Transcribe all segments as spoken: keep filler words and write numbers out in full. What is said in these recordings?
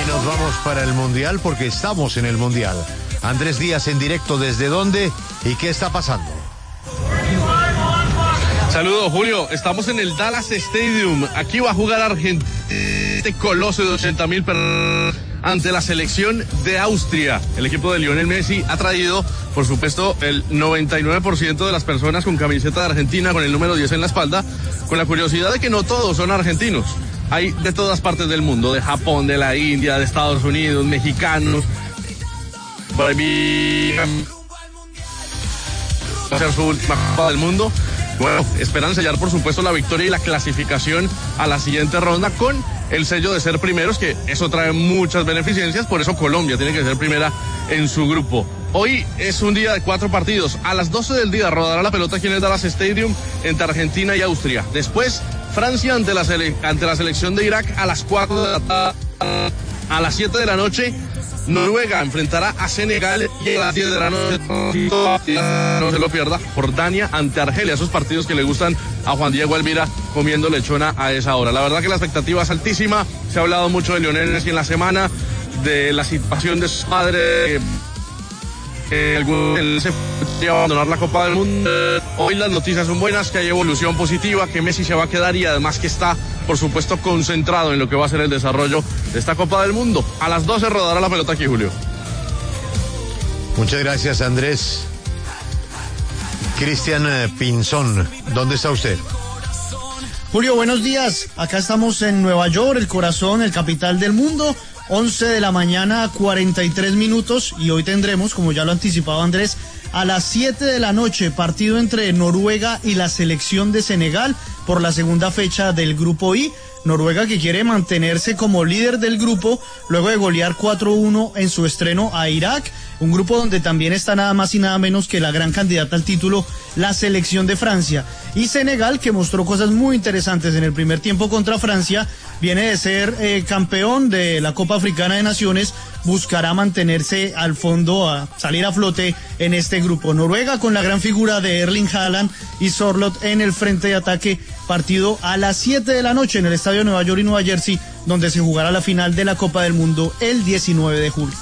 Y nos vamos para el Mundial porque estamos en el Mundial. Andrés Díaz en directo, ¿desde dónde y qué está pasando? Saludos, Julio. Estamos en el Dallas Stadium. Aquí va a jugar Argentina, este coloso de ochenta mil personas, ante la selección de Austria. El equipo de Lionel Messi ha traído, por supuesto, el noventa y nueve por ciento de las personas con camiseta de Argentina, con el número diez en la espalda, con la curiosidad de que no todos son argentinos. Hay de todas partes del mundo, de Japón, de la India, de Estados Unidos, mexicanos. Para mí, va a ser su última Copa del Mundo. Bueno, esperan sellar, por supuesto, la victoria y la clasificación a la siguiente ronda con el sello de ser primeros, que eso trae muchas beneficencias. Por eso Colombia tiene que ser primera en su grupo. Hoy es un día de cuatro partidos. A las doce del día rodará la pelota aquí en el Dallas Stadium entre Argentina y Austria. Después, Francia ante la, sele- ante la selección de Irak a las cuatro de la tarde. A las siete de la noche, Noruega enfrentará a Senegal, y a las diez de la noche, no se lo pierda, Jordania ante Argelia. Esos partidos que le gustan a Juan Diego Elvira comiendo lechona a esa hora. La verdad que la expectativa es altísima. Se ha hablado mucho de Lionel Messi en la semana, de la situación de su padre, que él se fue a abandonar la Copa del Mundo. Hoy las noticias son buenas, que hay evolución positiva, que Messi se va a quedar y además que está, por supuesto, concentrado en lo que va a ser el desarrollo de esta Copa del Mundo. A las doce rodará la pelota aquí, Julio. Muchas gracias, Andrés. Cristian Pinzón, ¿dónde está usted? Julio, buenos días. Acá estamos en Nueva York, el corazón, el capital del mundo. once de la mañana, cuarenta y tres minutos, y hoy tendremos, como ya lo anticipaba Andrés, a las siete de la noche, partido entre Noruega y la selección de Senegal por la segunda fecha del Grupo I. Noruega, que quiere mantenerse como líder del grupo luego de golear cuatro uno en su estreno a Irak, un grupo donde también está nada más y nada menos que la gran candidata al título, la selección de Francia. Y Senegal, que mostró cosas muy interesantes en el primer tiempo contra Francia, viene de ser eh, campeón de la Copa Africana de Naciones, buscará mantenerse al fondo, a salir a flote en este grupo. Noruega con la gran figura de Erling Haaland y Sørloth en el frente de ataque, partido a las siete de la noche en el estadio de Nueva York y Nueva Jersey, donde se jugará la final de la Copa del Mundo el diecinueve de julio.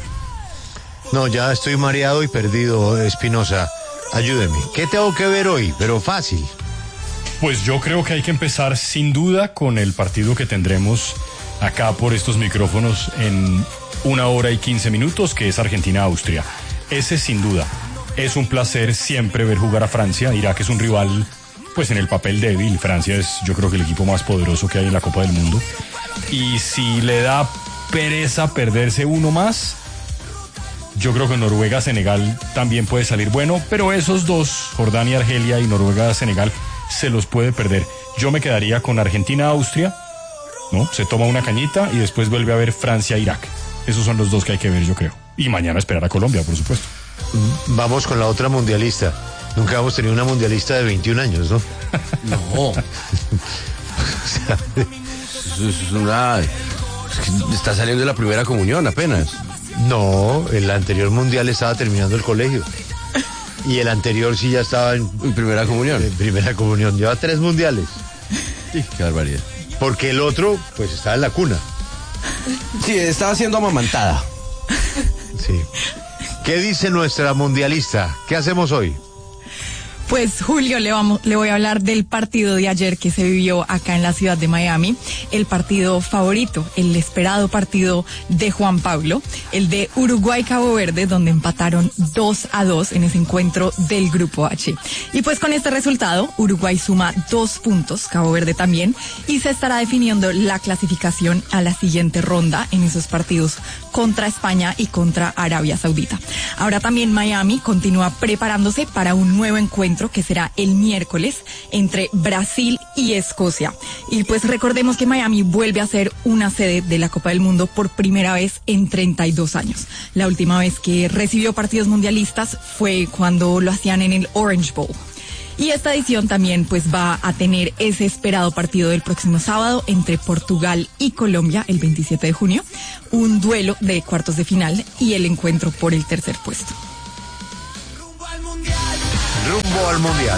No, ya estoy mareado y perdido, Espinosa. Ayúdeme. ¿Qué tengo que ver hoy? Pero fácil. Pues yo creo que hay que empezar sin duda con el partido que tendremos acá por estos micrófonos en una hora y quince minutos, que es Argentina-Austria. Ese sin duda. Es un placer siempre ver jugar a Francia. Irak es un rival, pues en el papel débil. Francia es, yo creo que el equipo más poderoso que hay en la Copa del Mundo. Y si le da pereza perderse uno más, yo creo que Noruega-Senegal también puede salir bueno, pero esos dos, Jordania-Argelia y Noruega-Senegal, se los puede perder. Yo me quedaría con Argentina-Austria, ¿no? Se toma una cañita y después vuelve a ver Francia-Irak. Esos son los dos que hay que ver, yo creo. Y mañana esperar a Colombia, por supuesto. Vamos con la otra mundialista. Nunca hemos tenido una mundialista de veintiún años, ¿no? No. O sea, eso es una... es que está saliendo de la primera comunión apenas. No, el anterior mundial estaba terminando el colegio. Y el anterior sí ya estaba en, en primera comunión. En primera comunión. Lleva tres mundiales. Sí, qué barbaridad. Porque el otro, pues, estaba en la cuna. Sí, estaba siendo amamantada. Sí. ¿Qué dice nuestra mundialista? ¿Qué hacemos hoy? Pues Julio, le, vamos, le voy a hablar del partido de ayer que se vivió acá en la ciudad de Miami, el partido favorito, el esperado partido de Juan Pablo, el de Uruguay-Cabo Verde, donde empataron dos a dos en ese encuentro del Grupo H. Y pues con este resultado, Uruguay suma dos puntos, Cabo Verde también, y se estará definiendo la clasificación a la siguiente ronda en esos partidos contra España y contra Arabia Saudita. Ahora también Miami continúa preparándose para un nuevo encuentro que será el miércoles entre Brasil y Escocia. Y pues recordemos que Miami vuelve a ser una sede de la Copa del Mundo por primera vez en treinta y dos años. La última vez que recibió partidos mundialistas fue cuando lo hacían en el Orange Bowl. Y esta edición también pues va a tener ese esperado partido del próximo sábado entre Portugal y Colombia el veintisiete de junio, un duelo de cuartos de final y el encuentro por el tercer puesto. Rumbo al Mundial.